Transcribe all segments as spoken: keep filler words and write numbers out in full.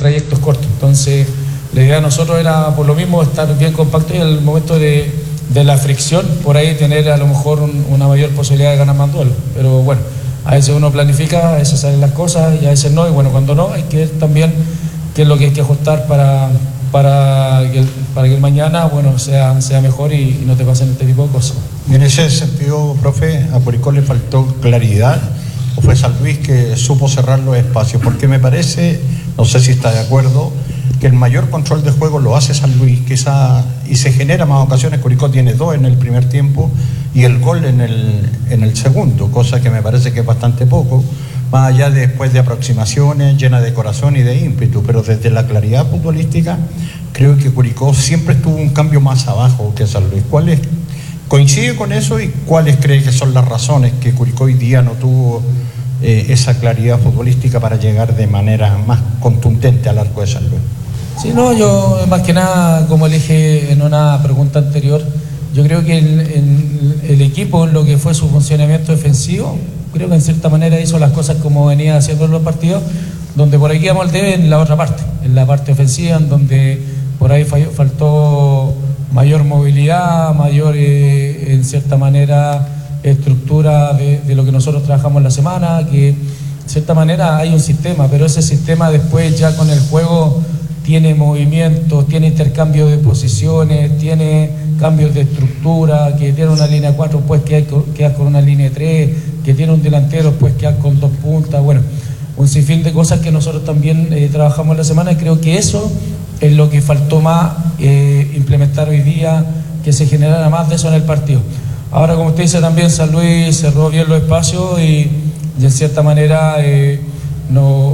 trayectos cortos. Entonces, la idea de nosotros era, por lo mismo, estar bien compactos y al momento de, de la fricción, por ahí tener a lo mejor un, una mayor posibilidad de ganar más duelos. Pero bueno, a veces uno planifica, a veces salen las cosas y a veces no. Y bueno, cuando no, hay que ver también qué es lo que hay que ajustar para, para, que, el, para que el mañana, bueno, sea, sea mejor y, y no te pasen este tipo de cosas. En ese sentido, profe, ¿a Curicó le faltó claridad o fue San Luis que supo cerrar los espacios? Porque me parece, no sé si está de acuerdo, que el mayor control de juego lo hace San Luis, quizá, y se genera más ocasiones. Curicó tiene dos en el primer tiempo y el gol en el, en el segundo, cosa que me parece que es bastante poco, más allá de, después de aproximaciones llenas de corazón y de ímpetu, pero desde la claridad futbolística creo que Curicó siempre estuvo un cambio más abajo que San Luis. ¿Cuál es? ¿Coincide con eso y cuáles cree que son las razones que Curicó hoy día no tuvo eh, esa claridad futbolística para llegar de manera más contundente al arco de San Luis? Sí, no, yo más que nada, como le dije en una pregunta anterior, yo creo que el, el, el equipo, en lo que fue su funcionamiento defensivo, creo que en cierta manera hizo las cosas como venía haciendo en los partidos, donde por aquí íbamos al debe en la otra parte, en la parte ofensiva, en donde por ahí falló, faltó mayor movilidad, mayor, eh, en cierta manera, estructura de, de lo que nosotros trabajamos en la semana, que en cierta manera hay un sistema, pero ese sistema después ya con el juego tiene movimientos, tiene intercambio de posiciones, tiene cambios de estructura, que tiene una línea cuatro, pues quedas con una línea tres, que tiene un delantero, pues quedas con dos puntas, bueno, un sinfín de cosas que nosotros también eh, trabajamos en la semana, y creo que eso es lo que faltó más eh, implementar hoy día, que se generara más de eso en el partido. Ahora, como usted dice también, San Luis cerró bien los espacios y, y en cierta manera eh, no,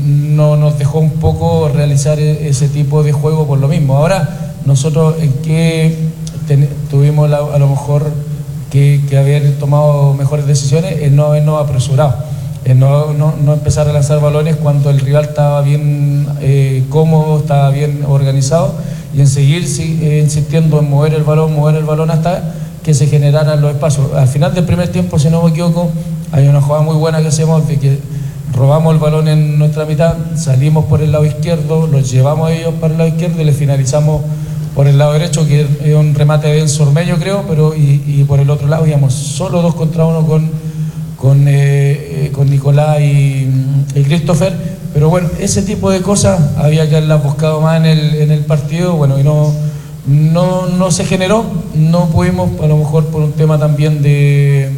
no nos dejó un poco realizar ese tipo de juego por lo mismo. Ahora, nosotros en qué ten, tuvimos la, a lo mejor que, que haber tomado mejores decisiones, en no habernos apresurado, en no, no, no empezar a lanzar balones cuando el rival estaba bien eh, cómodo, estaba bien organizado, y en seguir si, eh, insistiendo en mover el balón, mover el balón hasta que se generaran los espacios. Al final del primer tiempo, si no me equivoco, hay una jugada muy buena que hacemos de que robamos el balón en nuestra mitad, salimos por el lado izquierdo, los llevamos a ellos para el lado izquierdo y les finalizamos por el lado derecho, que es un remate de Enzo Ormeño, creo, pero y, y por el otro lado íbamos solo dos contra uno con, con, eh, con Nicolás y, y Christopher. Pero bueno, ese tipo de cosas había que haberlas buscado más en el, en el partido, bueno, y no, no, no se generó, no pudimos, a lo mejor por un tema también de,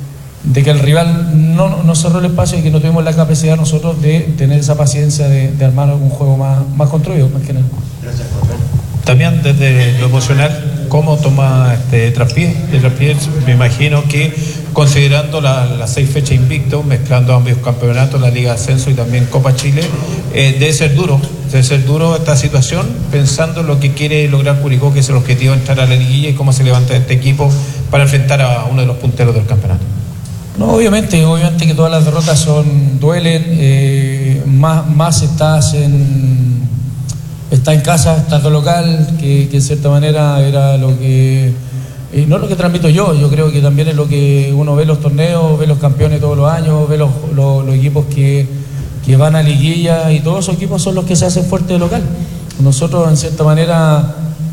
de que el rival no, no cerró el espacio y que no tuvimos la capacidad nosotros de tener esa paciencia de, de armar un juego más, más construido, más que nada. Gracias, Jorge. También desde lo emocional, ¿cómo toma este Traspié? El Traspié, me imagino que considerando las la seis fechas invictos, mezclando ambos campeonatos, la Liga de Ascenso y también Copa Chile, eh, debe ser duro, debe ser duro esta situación, pensando en lo que quiere lograr Curicó, que es el objetivo de entrar a la liguilla, y cómo se levanta este equipo para enfrentar a uno de los punteros del campeonato. No, obviamente, obviamente que todas las derrotas son duelen, eh, más, más estás en está en casa, está en local, que, que en cierta manera era lo que, eh, no lo que transmito yo, yo creo que también es lo que uno ve los torneos, ve los campeones todos los años, ve los, los, los equipos que, que van a liguilla, y todos esos equipos son los que se hacen fuertes de local. Nosotros en cierta manera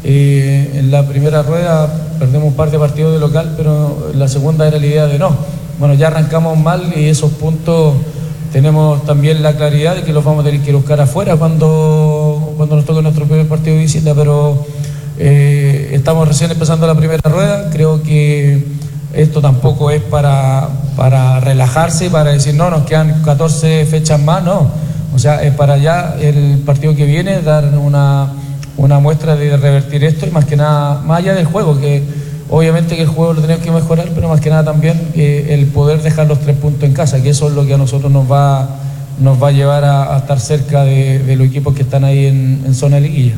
eh, en la primera rueda perdemos un par de partidos de local, pero en la segunda era la idea de no, bueno, ya arrancamos mal y esos puntos tenemos también la claridad de que los vamos a tener que buscar afuera cuando, cuando nos toque nuestro primer partido de visita, pero eh, estamos recién empezando la primera rueda. Creo que esto tampoco es para, para relajarse, para decir no, nos quedan catorce fechas más, no. O sea, es para ya el partido que viene dar una, una muestra de revertir esto, y más que nada, más allá del juego, que obviamente que el juego lo tenemos que mejorar, pero más que nada también eh, el poder dejar los tres puntos en casa, que eso es lo que a nosotros nos va, nos va a llevar a, a estar cerca de, de los equipos que están ahí en, en zona de liguilla.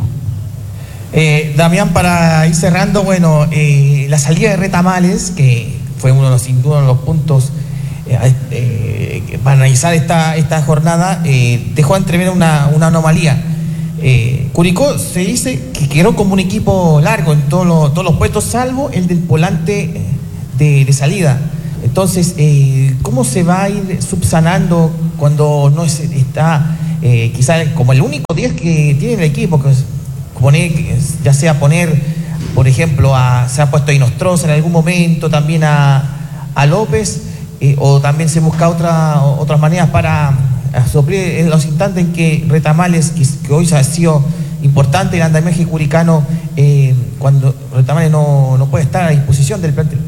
Eh, Damián, para ir cerrando, bueno, eh, la salida de Retamales, que fue uno de los, sin duda, uno de los puntos eh, eh, para analizar esta, esta jornada, eh, dejó entrever una, una anomalía. Eh, Curicó se dice que quedó como un equipo largo en todos los, todos los puestos, salvo el del volante de, de salida. Entonces, eh, ¿cómo se va a ir subsanando cuando no es, está eh, quizás como el único diez que tiene el equipo, que es poner, ya sea poner, por ejemplo, a, se ha puesto a Inostroza en algún momento, también a, a López, eh, o también se busca otra, otras maneras para suplir en los instantes en que Retamales, que, que hoy ha sido importante el andamiaje curicano, eh, cuando Retamales no, no puede estar a disposición del plantel.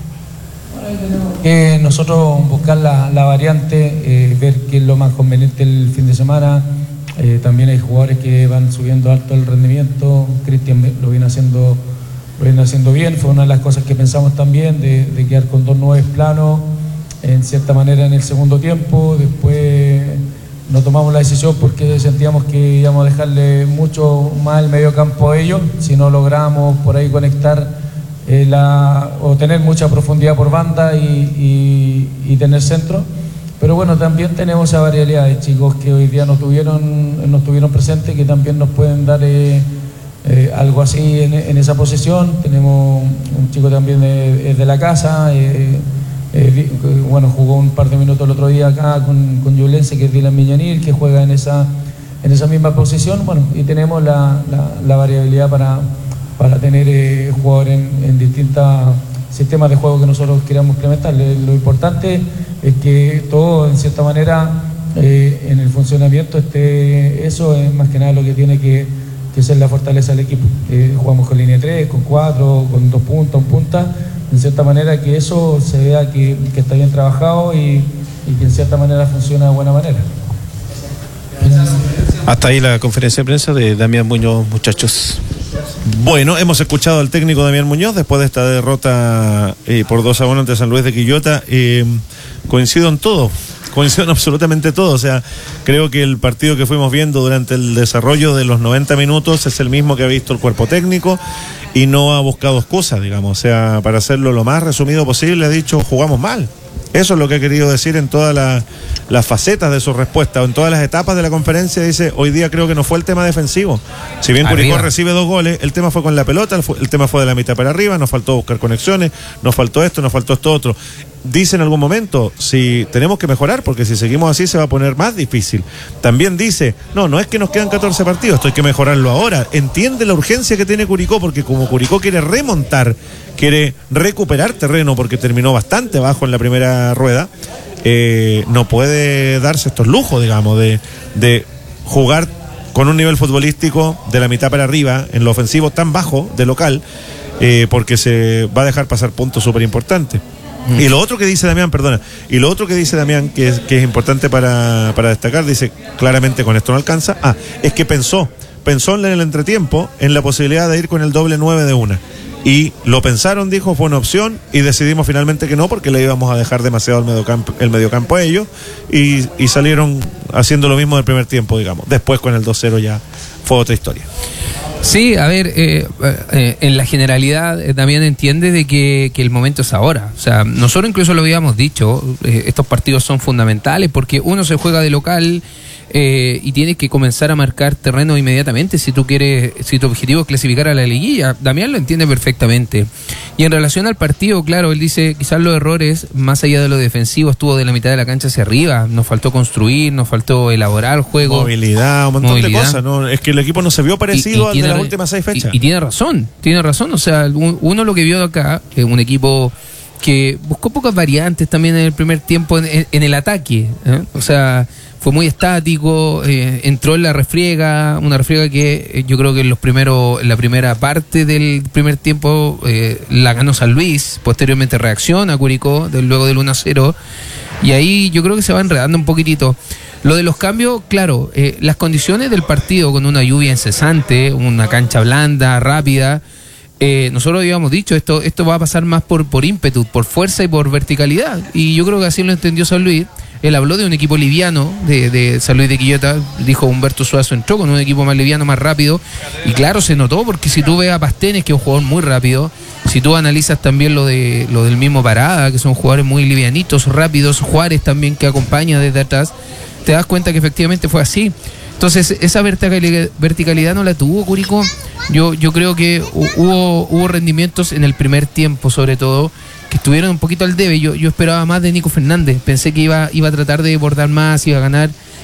Que nosotros buscar la, la variante, eh, ver qué es lo más conveniente el fin de semana. Eh, también hay jugadores que van subiendo alto el rendimiento. Cristian lo viene haciendo lo viene haciendo bien. Fue una de las cosas que pensamos también, de, de quedar con dos nueves planos en cierta manera en el segundo tiempo. Después no tomamos la decisión porque sentíamos que íbamos a dejarle mucho más el medio campo a ellos si no logramos por ahí conectar eh, la, o tener mucha profundidad por banda y, y, y tener centro. Pero bueno, también tenemos esa variabilidad de chicos que hoy día no tuvieron, no estuvieron presentes, que también nos pueden dar eh, eh, algo así en, en esa posición. Tenemos un chico también de, de la casa, eh, eh, bueno, jugó un par de minutos el otro día acá con, con Yulense, que es Dylan Miñanil, que juega en esa, en esa misma posición. Bueno, y tenemos la, la, la variabilidad para, para tener eh, jugadores en, en distintos sistemas de juego que nosotros queramos implementar. Lo importante es que todo, en cierta manera, eh, en el funcionamiento esté, eso es más que nada lo que tiene que, que ser la fortaleza del equipo. Eh, jugamos con línea tres, con cuatro, con dos puntas, un punta, en cierta manera que eso se vea que, que está bien trabajado y, y que en cierta manera funciona de buena manera. Hasta ahí la conferencia de prensa de Damián Muñoz, muchachos. Bueno, hemos escuchado al técnico Damián Muñoz después de esta derrota eh, por dos a uno ante San Luis de Quillota. Eh, coincido en todo, coincido en absolutamente todo. O sea, creo que el partido que fuimos viendo durante el desarrollo de los noventa minutos es el mismo que ha visto el cuerpo técnico y no ha buscado excusas, digamos. O sea, para hacerlo lo más resumido posible, ha dicho, jugamos mal. Eso es lo que ha querido decir en todas las, las facetas de su respuesta, o en todas las etapas de la conferencia. Dice, hoy día creo que no fue el tema defensivo. Si bien Curicó arriba recibe dos goles, el tema fue con la pelota, el, el tema fue de la mitad para arriba, nos faltó buscar conexiones, nos faltó esto, nos faltó esto otro. Dice en algún momento, si tenemos que mejorar, porque si seguimos así se va a poner más difícil. También dice, no, no es que nos quedan catorce partidos, esto hay que mejorarlo ahora. Entiende la urgencia que tiene Curicó, porque como Curicó quiere remontar, quiere recuperar terreno, porque terminó bastante bajo en la primera rueda, eh, no puede darse estos lujos, digamos, de, de jugar con un nivel futbolístico de la mitad para arriba, en lo ofensivo tan bajo de local, eh, porque se va a dejar pasar puntos súper importantes. Y lo otro que dice Damián, perdona, y lo otro que dice Damián, que es, que es importante para, para destacar, dice, claramente con esto no alcanza, ah, es que pensó, pensó en el entretiempo en la posibilidad de ir con el doble nueve de una. Y lo pensaron, dijo, fue una opción, y decidimos finalmente que no, porque le íbamos a dejar demasiado el mediocampo, el mediocampo a ellos, y, y salieron haciendo lo mismo del primer tiempo, digamos. Después con el dos cero ya fue otra historia. Sí, a ver, eh, eh, en la generalidad eh, también entiende de que, que el momento es ahora. O sea, nosotros incluso lo habíamos dicho, eh, estos partidos son fundamentales porque uno se juega de local eh, y tienes que comenzar a marcar terreno inmediatamente si tú quieres, si tu objetivo es clasificar a la liguilla. Damián lo entiende perfectamente. Y en relación al partido, claro, él dice, quizás los errores, más allá de lo defensivo, estuvo de la mitad de la cancha hacia arriba. Nos faltó construir, nos faltó elaborar el juego. Movilidad, un montón movilidad. de cosas, ¿no? Es que el equipo no se vio parecido y, y al de las últimas seis fechas. Y, y tiene razón, tiene razón. O sea, uno lo que vio acá es un equipo que buscó pocas variantes también en el primer tiempo en, en el ataque, ¿eh? O sea, fue muy estático, eh, entró en la refriega, una refriega que eh, yo creo que en los primeros, en la primera parte del primer tiempo eh, la ganó San Luis, posteriormente reacciona Curicó del, luego del uno a cero, y ahí yo creo que se va enredando un poquitito. Lo de los cambios, claro, eh, las condiciones del partido con una lluvia incesante, una cancha blanda, rápida, eh, nosotros habíamos dicho, esto esto va a pasar más por, por ímpetu, por fuerza y por verticalidad, y yo creo que así lo entendió San Luis. Él habló de un equipo liviano de, de San Luis de Quillota, dijo Humberto Suazo, entró con un equipo más liviano, más rápido, y claro, se notó, porque si tú ves a Pastenes, que es un jugador muy rápido, si tú analizas también lo de lo del mismo Parada, que son jugadores muy livianitos, rápidos, Juárez también, que acompaña desde atrás, te das cuenta que efectivamente fue así. Entonces, esa verticalidad, verticalidad no la tuvo Curicó. Yo, yo creo que hubo, hubo rendimientos en el primer tiempo, sobre todo, que estuvieron un poquito al debe. Yo, yo esperaba más de Nico Fernández. Pensé que iba, iba a tratar de bordar más, iba a ganar.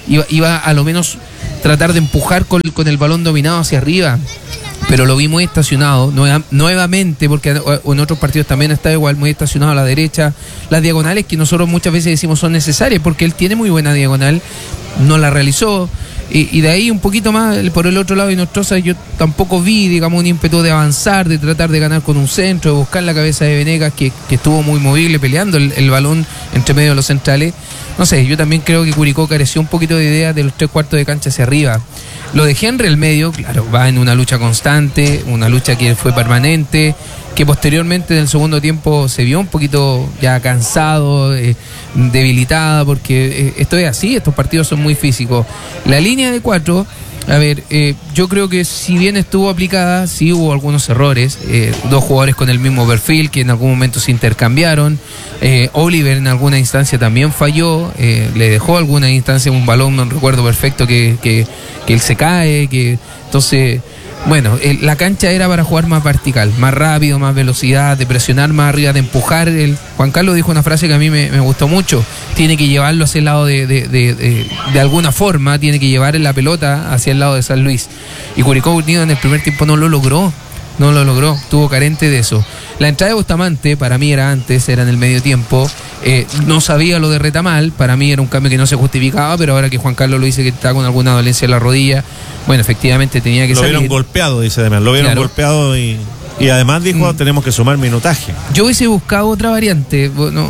iba, iba a lo menos tratar de empujar con, con el balón dominado hacia arriba, pero lo vi muy estacionado nueva, nuevamente, porque en otros partidos también está igual, muy estacionado a la derecha. Las diagonales que nosotros muchas veces decimos son necesarias, porque él tiene muy buena diagonal, no la realizó. Y, y de ahí un poquito más por el otro lado de Nostroza, yo tampoco vi, digamos, un ímpetu de avanzar, de tratar de ganar con un centro, de buscar la cabeza de Venegas, que, que estuvo muy movible peleando el, el balón entre medio de los centrales. No sé, yo también creo que Curicó careció un poquito de idea de los tres cuartos de cancha hacia arriba. Lo de Henry el medio, claro, va en una lucha constante, una lucha que fue permanente, que posteriormente en el segundo tiempo se vio un poquito ya cansado, eh, debilitada, porque eh, esto es así, estos partidos son muy físicos. La línea de cuatro, a ver, eh, yo creo que si bien estuvo aplicada, sí hubo algunos errores, eh, dos jugadores con el mismo perfil que en algún momento se intercambiaron, eh, Oliver en alguna instancia también falló, eh, le dejó alguna instancia un balón, no recuerdo perfecto, que, que, que él se cae, que entonces... Bueno, el, la cancha era para jugar más vertical, más rápido, más velocidad, de presionar más arriba, de empujar. El, Juan Carlos dijo una frase que a mí me, me gustó mucho, tiene que llevarlo hacia el lado de, de, de, de, de alguna forma, tiene que llevar la pelota hacia el lado de San Luis. Y Curicó Unido en el primer tiempo no lo logró, no lo logró, estuvo carente de eso. La entrada de Bustamante, para mí era antes, era en el medio tiempo, eh, no sabía lo de Retamal, para mí era un cambio que no se justificaba, pero ahora que Juan Carlos lo dice que está con alguna dolencia en la rodilla, bueno, efectivamente tenía que lo salir. Lo vieron golpeado, dice Damián, lo vieron claro. golpeado y... Y además dijo, mm. tenemos que sumar minutaje. Yo hubiese buscado otra variante, no, no,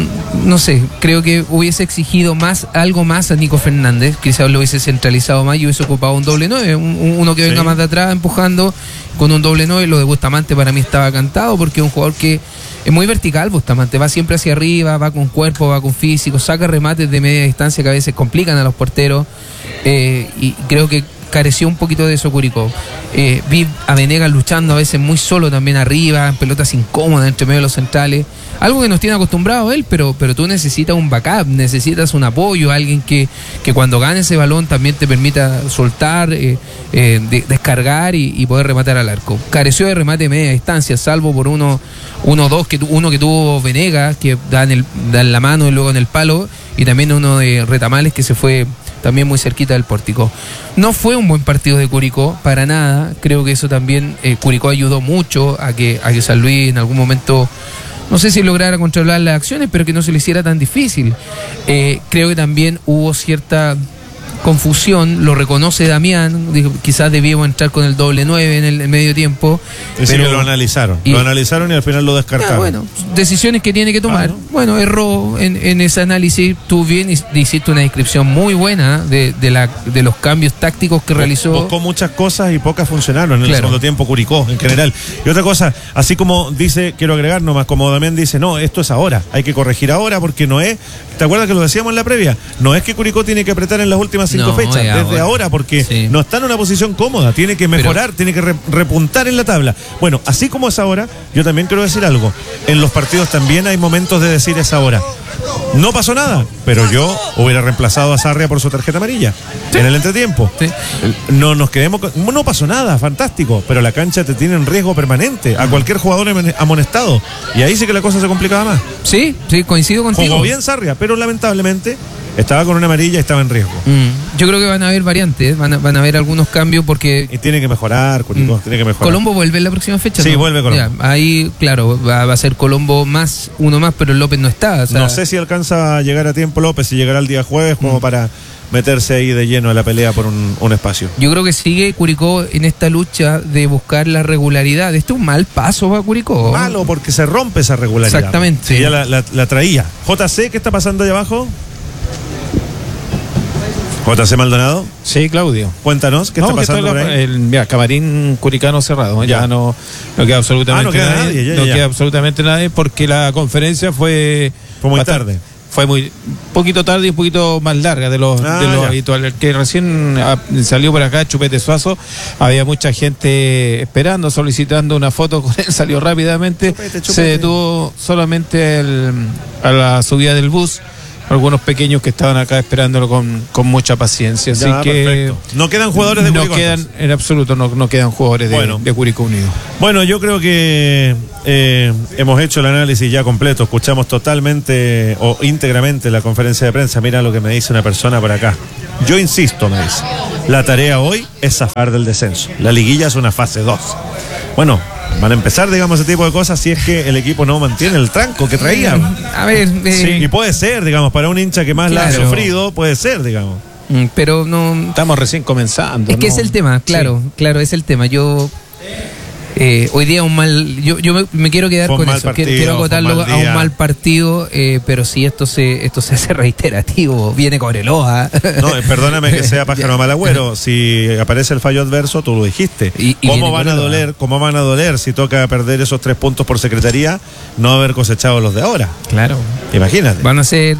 no sé, creo que hubiese exigido más, algo más a Nico Fernández, quizás lo hubiese centralizado más y hubiese ocupado un doble nueve, un, uno que venga sí. más de atrás empujando con un doble nueve. Lo de Bustamante para mí estaba cantado, porque es un jugador que es muy vertical. Bustamante va siempre hacia arriba, va con cuerpo, va con físico, saca remates de media distancia que a veces complican a los porteros, eh, y creo que careció un poquito de eso Curicó. Eh, vi a Venegas luchando a veces muy solo también arriba, en pelotas incómodas entre medio de los centrales, algo que nos tiene acostumbrado él, pero, pero tú necesitas un backup, necesitas un apoyo, alguien que, que cuando gane ese balón también te permita soltar, eh, eh, de, descargar y, y poder rematar al arco. Careció de remate de media distancia, salvo por uno, uno dos, que, uno que tuvo Venegas, que da en, el, da en la mano y luego en el palo, y también uno de Retamales que se fue también muy cerquita del pórtico. No fue un buen partido de Curicó, para nada. Creo que eso también, eh, Curicó ayudó mucho a que, a que San Luis en algún momento, no sé si lograra controlar las acciones, pero que no se le hiciera tan difícil. Eh, creo que también hubo cierta confusión, lo reconoce Damián, dijo, quizás debíamos entrar con el doble nueve en el, el medio tiempo. Es pero, que lo analizaron, y, lo analizaron y al final lo descartaron. Ah, bueno, decisiones que tiene que tomar. Claro. Bueno, erró en, en ese análisis, tú bien hiciste una descripción muy buena de, de, la, de los cambios tácticos que realizó. Buscó muchas cosas y pocas funcionaron en claro. el segundo tiempo Curicó en general. Y otra cosa, así como dice, quiero agregar nomás, como Damián dice, no, esto es ahora, hay que corregir ahora porque no es, ¿te acuerdas que lo decíamos en la previa? No es que Curicó tiene que apretar en las últimas cinco no, fechas, desde ahora, ahora porque sí. no está en una posición cómoda, tiene que mejorar, pero, tiene que re, repuntar en la tabla. Bueno, así como es ahora, yo también quiero decir algo, en los partidos también hay momentos de decir es ahora. No pasó nada, pero yo hubiera reemplazado a Sarria por su tarjeta amarilla sí. en el entretiempo. Sí. No nos quedemos con, no pasó nada, fantástico, pero la cancha te tiene en riesgo permanente a cualquier jugador amonestado y ahí sí que la cosa se complicaba más. Sí, sí, coincido contigo. Jugó bien Sarria, pero lamentablemente estaba con una amarilla y estaba en riesgo. Mm. Yo creo que van a haber variantes, van a, van a haber algunos cambios porque... Y tiene que mejorar, Curicó, mm. tiene que mejorar. ¿Colombo vuelve en la próxima fecha? Sí, ¿no? vuelve Colombo. Ya, ahí, claro, va, va a ser Colombo más, uno más, pero López no está. O sea... No sé si alcanza a llegar a tiempo López, si llegará el día jueves como mm. para meterse ahí de lleno a la pelea por un, un espacio. Yo creo que sigue Curicó en esta lucha de buscar la regularidad. Esto es un mal paso para Curicó. Malo, porque se rompe esa regularidad. Exactamente. Sí, ya la, la, la traía. J C, ¿qué está pasando ahí abajo? J C Maldonado. Sí, Claudio. Cuéntanos, ¿qué no, está pasando por ahí? El, mira, camarín curicano cerrado, ya, ya no, no queda absolutamente ah, no queda nadie, nadie ya, no ya. queda absolutamente nadie porque la conferencia fue... Fue muy bastante, tarde. Fue muy poquito tarde y un poquito más larga de los, ah, de los habituales. El que recién a, salió por acá, Chupete Suazo, había mucha gente esperando, solicitando una foto con él, salió rápidamente, chupete, chupete. Se detuvo solamente el, a la subida del bus. Algunos pequeños que estaban acá esperándolo con, con mucha paciencia. Así ya, que perfecto. No quedan jugadores de Curicó. No quedan, en absoluto, no, no quedan jugadores de, bueno. de Curicó Unido. Bueno, yo creo que eh, hemos hecho el análisis ya completo. Escuchamos totalmente o íntegramente la conferencia de prensa. Mira lo que me dice una persona por acá. Yo insisto, me dice, la tarea hoy es zafar del descenso. La liguilla es una fase dos. Bueno, van a empezar, digamos, ese tipo de cosas si es que el equipo no mantiene el tranco que traía. A ver, eh, sí, y puede ser, digamos, para un hincha que más claro. la ha sufrido, puede ser, digamos. Pero no... Estamos recién comenzando. Es que ¿no? es el tema, claro, sí. claro, es el tema. Yo... Eh, hoy día un mal, yo, yo me, me quiero quedar con eso, partido, quiero acotarlo a un mal partido, eh, pero si esto se esto se hace reiterativo, viene Cobreloa. No, perdóname que sea pájaro mal agüero, si aparece el fallo adverso, tú lo dijiste. Y, y ¿Cómo van Cobreloa. a doler, cómo van a doler si toca perder esos tres puntos por secretaría, no haber cosechado los de ahora? Claro. Imagínate. Van a ser...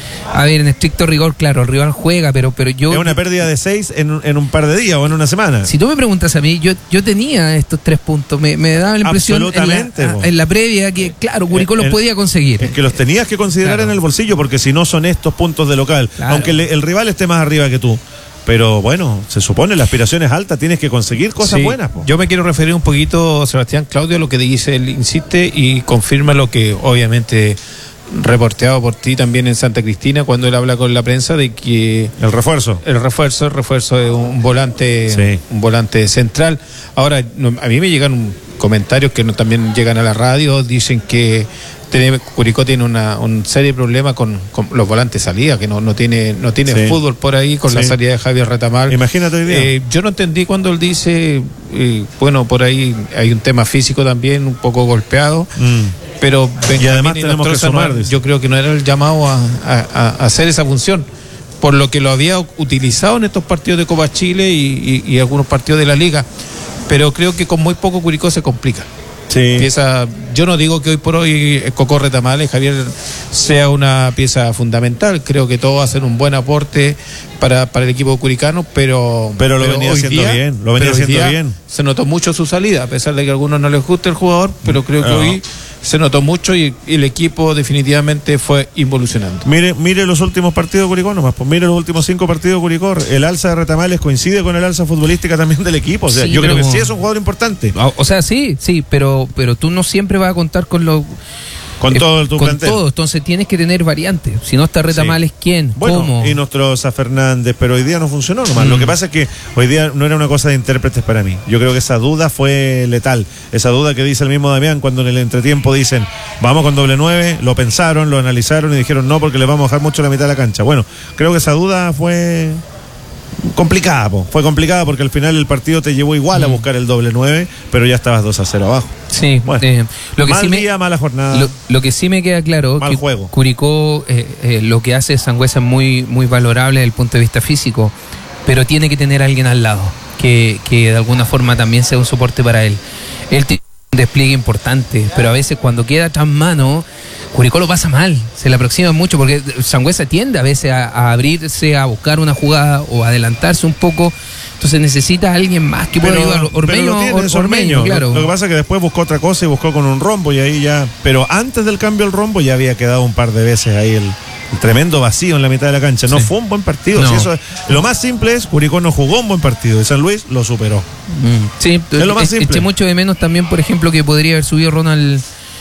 A ver, en estricto rigor, claro, el rival juega, pero, pero yo... Es una pérdida de seis en, en un par de días o en una semana. Si tú me preguntas a mí, yo yo tenía estos tres puntos. Me, me daba la impresión en la, en la previa que, claro, Curicó los podía conseguir. Es que los tenías que considerar claro. en el bolsillo, porque si no son estos puntos de local. Claro. Aunque el, el rival esté más arriba que tú. Pero bueno, se supone la aspiración es alta, tienes que conseguir cosas sí. buenas. Po. Yo me quiero referir un poquito, Sebastián Claudio, a lo que dice, él insiste y confirma lo que obviamente... reporteado por ti también en Santa Cristina cuando él habla con la prensa de que el refuerzo el refuerzo el refuerzo de un volante sí. un volante central. Ahora no, a mí me llegan comentarios que no, también llegan a la radio, dicen que tiene, Curicó tiene una un serie de problemas con, con los volantes salida, que no, no tiene no tiene sí. fútbol por ahí con sí. la salida de Javier Retamal. Imagínate hoy día. Eh, yo no entendí cuando él dice eh, bueno, por ahí hay un tema físico también, un poco golpeado. Mm. Pero y además tenemos que sumar, no, yo creo que no era el llamado a, a, a hacer esa función, por lo que lo había utilizado en estos partidos de Copa Chile y, y, y algunos partidos de la Liga, pero creo que con muy poco Curicó se complica. Sí. Pieza, yo no digo que hoy por hoy Cocó Retamal, Javier, sea una pieza fundamental, creo que todos hacen un buen aporte para, para el equipo curicano, pero pero lo pero venía haciendo día, bien, lo venía haciendo bien. Se notó mucho su salida, a pesar de que a algunos no les guste el jugador, pero creo que no. hoy se notó mucho y, y el equipo definitivamente fue involucionando. Mire, mire los últimos partidos de Curicó nomás, pues mire los últimos cinco partidos de Curicó, el alza de Retamales coincide con el alza futbolística también del equipo, o sea, sí, yo creo que sí es un jugador importante. O, o sea, sí, sí, pero pero tú no siempre vas a contar con los Con todo tu con plantel. todo, entonces tienes que tener variantes. Si no está Retamales, sí. ¿quién? Bueno, ¿Cómo? y nuestro Sa Fernández, pero hoy día no funcionó nomás. Mm. Lo que pasa es que hoy día no era una cosa de intérpretes para mí. Yo creo que esa duda fue letal. Esa duda que dice el mismo Damián cuando en el entretiempo dicen, vamos con doble nueve, lo pensaron, lo analizaron y dijeron no porque le vamos a dejar mucho la mitad de la cancha. Bueno, creo que esa duda fue complicada, po. fue complicada porque al final el partido te llevó igual a buscar el doble nueve, pero ya estabas dos a cero abajo. Sí, bueno, eh, lo que mal sí me, día, mala jornada. Lo, lo que sí me queda claro mal que juego. Curicó eh, eh, lo que hace Sangüesa es muy, muy valorable desde el punto de vista físico, pero tiene que tener a alguien al lado que, que de alguna forma también sea un soporte para él. Él tiene un despliegue importante, pero a veces cuando queda tras mano Curicó lo pasa mal, se le aproxima mucho porque Sangüesa tiende a veces a, a abrirse, a buscar una jugada o a adelantarse un poco. Entonces necesita a alguien más que pueda ayudar. Ormeño, tiene, Or, Ormeño, claro. Lo, lo que pasa es que después buscó otra cosa y buscó con un rombo y ahí ya... Pero antes del cambio al rombo ya había quedado un par de veces ahí el, el tremendo vacío en la mitad de la cancha. No sí. fue un buen partido. No. Si eso es, lo más simple es Curicó no jugó un buen partido y San Luis lo superó. Mm. Sí, es lo más simple. Eché mucho de menos también, por ejemplo, que podría haber subido Ronald...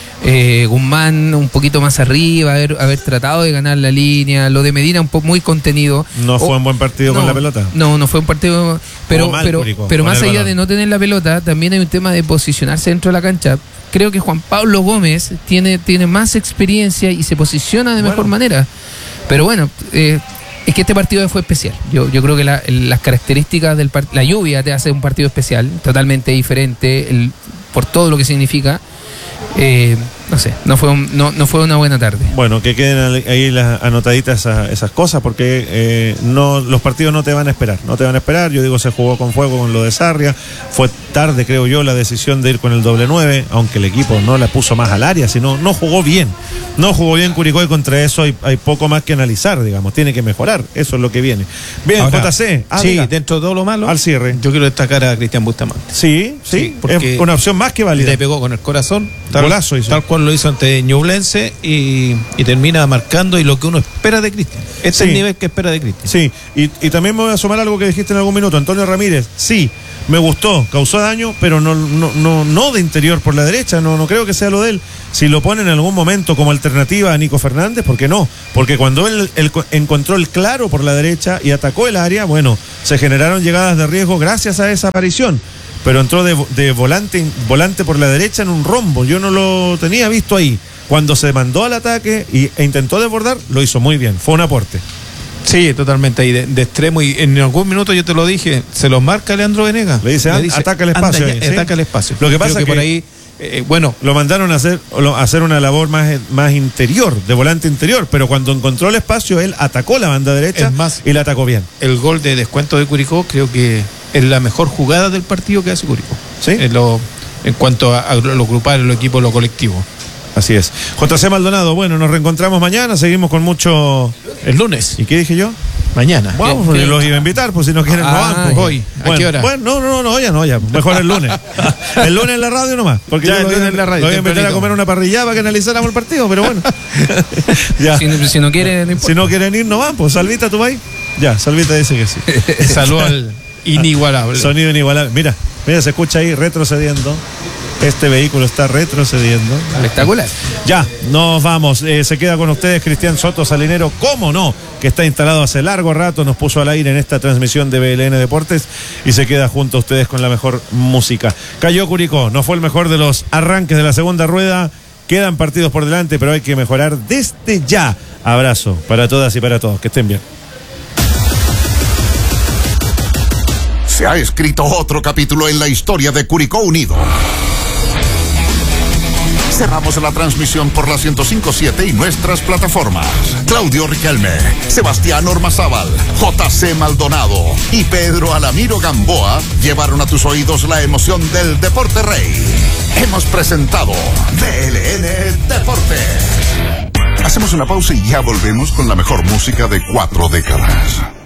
Eh, Guzmán un poquito más arriba, haber, haber tratado de ganar la línea, lo de Medina un poco muy contenido. No fue oh, un buen partido no, con la pelota. No, no fue un partido, pero pero, Curicó, pero más allá de no tener la pelota, también hay un tema de posicionarse dentro de la cancha. Creo que Juan Pablo Gómez tiene, tiene más experiencia y se posiciona de bueno. mejor manera. Pero bueno, eh, es que este partido fue especial. Yo, yo creo que la, las características del partido, la lluvia te hace un partido especial, totalmente diferente, el, por todo lo que significa. Eh, no sé, no fue un, no, no fue una buena tarde. Bueno, que queden ahí las anotaditas esas, esas cosas porque eh, no los partidos no te van a esperar, no te van a esperar. Yo digo, se jugó con fuego con lo de Sarria, fue tarde creo yo la decisión de ir con el doble nueve, aunque el equipo no la puso más al área, sino no jugó bien, no jugó bien Curicó y contra eso hay, hay poco más que analizar, digamos, tiene que mejorar, eso es lo que viene. Bien, ahora, J C, ah, sí, diga, dentro de todo lo malo, al cierre. Yo quiero destacar a Cristian Bustamante. Sí, sí, sí porque es una opción más que válida. Le pegó con el corazón, tal, golazo hizo. Tal cual lo hizo ante Ñublense y, y termina marcando y lo que uno espera de Cristian. Este sí. es el nivel que espera de Cristian. Sí, y, y también me voy a sumar algo que dijiste en algún minuto, Antonio Ramírez, sí, me gustó, causó daño, pero no, no, no, no de interior por la derecha, no, no creo que sea lo de él. Si lo pone en algún momento como alternativa a Nico Fernández, ¿por qué no? Porque cuando él, él encontró el claro por la derecha y atacó el área, bueno, se generaron llegadas de riesgo gracias a esa aparición. Pero entró de, de volante, volante por la derecha en un rombo. Yo no lo tenía visto ahí. Cuando se mandó al ataque y, e intentó desbordar, lo hizo muy bien. Fue un aporte. Sí, totalmente ahí de, de extremo, y en algún minuto yo te lo dije, se lo marca Leandro Venegas. Le dice, Le dice ataca el espacio. Anda, ahí, ¿sí? Ataca el espacio. Lo que pasa es que, que por ahí, eh, bueno, lo mandaron a hacer, a hacer una labor más, más interior, de volante interior, pero cuando encontró el espacio, él atacó la banda derecha más, y la atacó bien. El gol de descuento de Curicó creo que es la mejor jugada del partido que hace Curicó. ¿Sí? En, lo, en cuanto a, a lo grupal, los equipos, lo colectivo. Así es. J C Maldonado, bueno, nos reencontramos mañana, seguimos con mucho... El lunes. ¿Y qué dije yo? Mañana. Vamos, pues, los iba a invitar, pues si no quieren, ah, no van. Pues. Voy. ¿A bueno, qué hora? Bueno, no, no, no, ya no, ya. Mejor el lunes. El lunes en la radio nomás. Porque ya yo el lo lunes voy, en la radio. Lo voy a invitar a comer una parrillada para que analizáramos el partido, pero bueno. Ya. Si, si no quieren, no si no quieren ir, no van, pues Salvita, ¿tú vas? Ya, Salvita dice que sí. Salud al inigualable. Sonido inigualable. Mira, mira, se escucha ahí retrocediendo. Este vehículo está retrocediendo. Espectacular. Ya, nos vamos. Eh, se queda con ustedes Cristian Soto Salinero, cómo no, que está instalado hace largo rato, nos puso al aire en esta transmisión de B L N Deportes y se queda junto a ustedes con la mejor música. Cayó Curicó, no fue el mejor de los arranques de la segunda rueda, quedan partidos por delante, pero hay que mejorar desde ya. Abrazo para todas y para todos, que estén bien. Se ha escrito otro capítulo en la historia de Curicó Unido. Cerramos la transmisión por la ciento cinco punto siete y nuestras plataformas. Claudio Riquelme, Sebastián Ormazábal, J C Maldonado y Pedro Alamiro Gamboa llevaron a tus oídos la emoción del Deporte Rey. Hemos presentado B L N Deportes. Hacemos una pausa y ya volvemos con la mejor música de cuatro décadas.